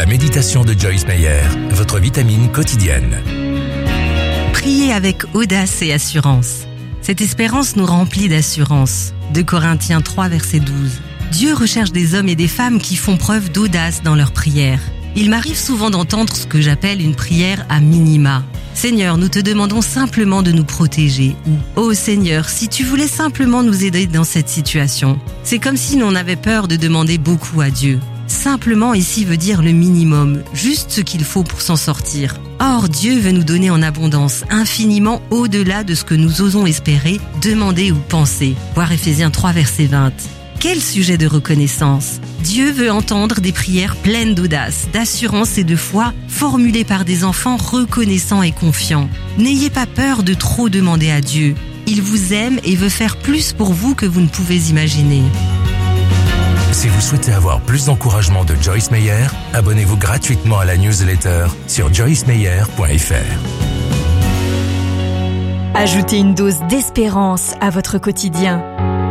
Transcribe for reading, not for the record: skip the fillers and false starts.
La méditation de Joyce Meyer, votre vitamine quotidienne. Priez avec audace et assurance. Cette espérance nous remplit d'assurance. 2 Corinthiens 3, verset 12. Dieu recherche des hommes et des femmes qui font preuve d'audace dans leurs prières. Il m'arrive souvent d'entendre ce que j'appelle une prière à minima. Seigneur, nous te demandons simplement de nous protéger. Ou, oh Seigneur, si tu voulais simplement nous aider dans cette situation. C'est comme si l'on avait peur de demander beaucoup à Dieu. Simplement ici veut dire le minimum, juste ce qu'il faut pour s'en sortir. Or, Dieu veut nous donner en abondance, infiniment au-delà de ce que nous osons espérer, demander ou penser. Voir Ephésiens 3, verset 20. Quel sujet de reconnaissance! Dieu veut entendre des prières pleines d'audace, d'assurance et de foi, formulées par des enfants reconnaissants et confiants. N'ayez pas peur de trop demander à Dieu. Il vous aime et veut faire plus pour vous que vous ne pouvez imaginer. Si vous souhaitez avoir plus d'encouragement de Joyce Meyer, abonnez-vous gratuitement à la newsletter sur joycemeyer.fr. Ajoutez une dose d'espérance à votre quotidien.